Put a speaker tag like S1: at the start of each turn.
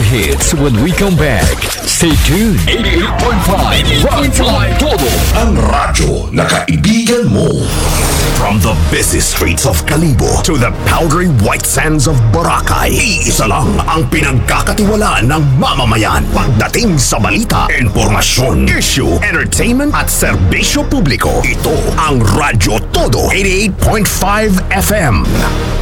S1: hits when we come back. Stay tuned. 88.5 Rock Todo.
S2: Ang radyo na kaibigan mo. From the busy streets of Kalibo to the powdery white sands of Boracay, iisa lang ang pinagkakatiwalaan ng mamamayan pagdating sa balita, informasyon, issue, entertainment at serbisyo publiko. Ito ang Radyo Todo 88.5 FM.